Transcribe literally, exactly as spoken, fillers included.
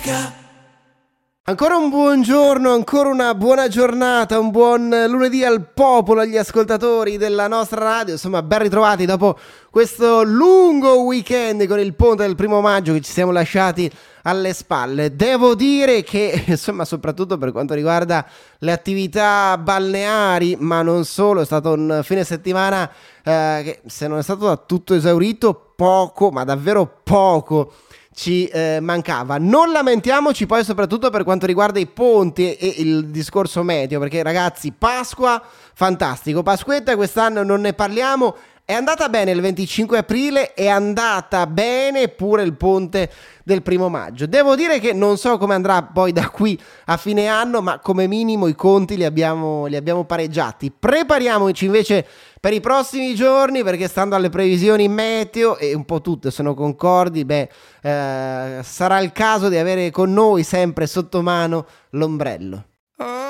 Ancora un buongiorno, ancora una buona giornata, un buon lunedì al popolo, agli ascoltatori della nostra radio. Insomma, ben ritrovati dopo questo lungo weekend con il ponte del primo maggio che ci siamo lasciati alle spalle. Devo dire che, insomma, soprattutto per quanto riguarda le attività balneari, ma non solo, è stato un fine settimana eh, che, se non è stato da tutto esaurito, poco, ma davvero poco ci eh, mancava. Non lamentiamoci poi soprattutto per quanto riguarda i ponti e, e il discorso meteo, perché ragazzi, Pasqua fantastico, Pasquetta quest'anno non ne parliamo. È andata bene il venticinque aprile, è andata bene pure il ponte del primo maggio. Devo dire che non so come andrà poi da qui a fine anno, ma come minimo i conti li abbiamo, li abbiamo pareggiati. Prepariamoci invece per i prossimi giorni, perché stando alle previsioni meteo, e un po' tutte sono concordi, beh, eh, sarà il caso di avere con noi sempre sotto mano l'ombrello.